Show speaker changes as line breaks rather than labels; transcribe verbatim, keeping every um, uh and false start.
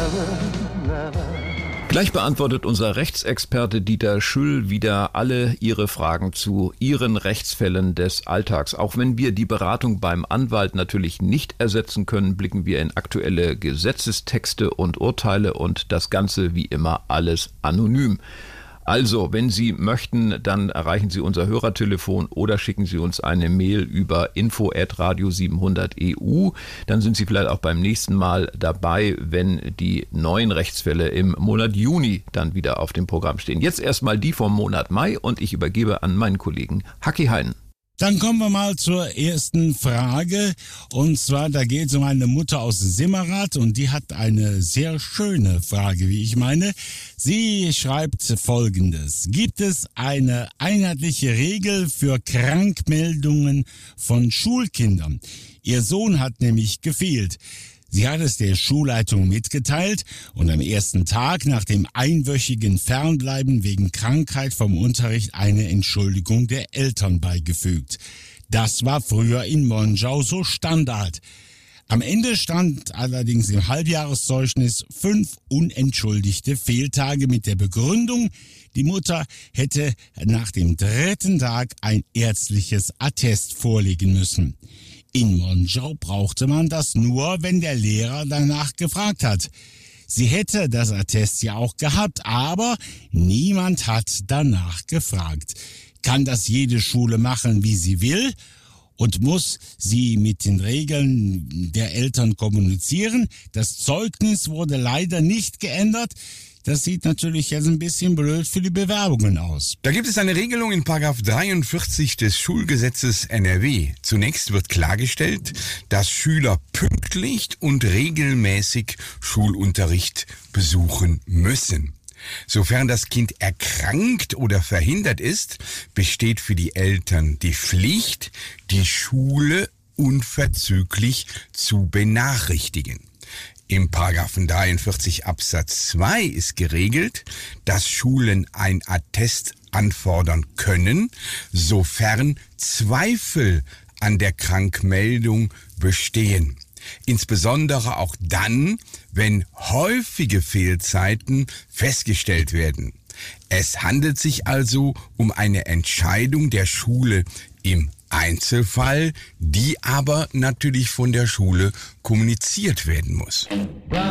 Gleich beantwortet unser Rechtsexperte Dieter Schüll wieder alle Ihre Fragen zu Ihren Rechtsfällen des Alltags. Auch wenn wir die Beratung beim Anwalt natürlich nicht ersetzen können, blicken wir in aktuelle Gesetzestexte und Urteile und das Ganze wie immer alles anonym. Also, wenn Sie möchten, dann erreichen Sie unser Hörertelefon oder schicken Sie uns eine Mail über info at radio siebenhundert e u. Dann sind Sie vielleicht auch beim nächsten Mal dabei, wenn die neuen Rechtsfälle im Monat Juni dann wieder auf dem Programm stehen. Jetzt erstmal die vom Monat Mai und ich übergebe an meinen Kollegen Hacki Heinen.
Dann kommen wir mal zur ersten Frage. Und zwar, da geht es um eine Mutter aus Simmerath und die hat eine sehr schöne Frage, wie ich meine. Sie schreibt Folgendes. Gibt es eine einheitliche Regel für Krankmeldungen von Schulkindern? Ihr Sohn hat nämlich gefehlt. Sie hat es der Schulleitung mitgeteilt und am ersten Tag nach dem einwöchigen Fernbleiben wegen Krankheit vom Unterricht eine Entschuldigung der Eltern beigefügt. Das war früher in Monschau so Standard. Am Ende stand allerdings im Halbjahreszeugnis fünf unentschuldigte Fehltage mit der Begründung, die Mutter hätte nach dem dritten Tag ein ärztliches Attest vorlegen müssen. In Monschau brauchte man das nur, wenn der Lehrer danach gefragt hat. Sie hätte das Attest ja auch gehabt, aber niemand hat danach gefragt. Kann das jede Schule machen, wie sie will? Und muss sie mit den Regeln der Eltern kommunizieren? Das Zeugnis wurde leider nicht geändert. Das sieht natürlich jetzt ein bisschen blöd für die Bewerbungen aus.
Da gibt es eine Regelung in Paragraph dreiundvierzig des Schulgesetzes N R W. Zunächst wird klargestellt, dass Schüler pünktlich und regelmäßig Schulunterricht besuchen müssen. Sofern das Kind erkrankt oder verhindert ist, besteht für die Eltern die Pflicht, die Schule unverzüglich zu benachrichtigen. Im Paragraphen dreiundvierzig Absatz zwei ist geregelt, dass Schulen ein Attest anfordern können, sofern Zweifel an der Krankmeldung bestehen. Insbesondere auch dann, wenn häufige Fehlzeiten festgestellt werden. Es handelt sich also um eine Entscheidung der Schule im Einzelfall, die aber natürlich von der Schule kommuniziert werden muss.